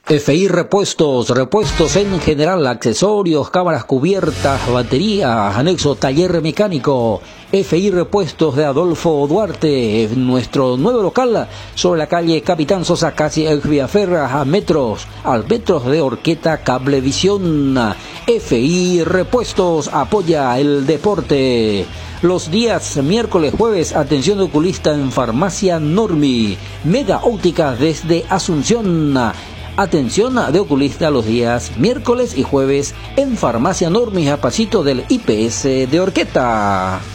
FI Repuestos, repuestos en general, accesorios, cámaras cubiertas, baterías, anexo taller mecánico. FI Repuestos de Adolfo Duarte, nuestro nuevo local sobre la calle Capitán Sosa, casi Villaferra, al metros de Horqueta Cablevisión. FI Repuestos apoya el deporte. Los días miércoles, jueves, atención de oculista en Farmacia Normi. Mega Ópticas desde Asunción. Atención de oculista los días miércoles y jueves en Farmacia Normi, a pasito del IPS de Horqueta.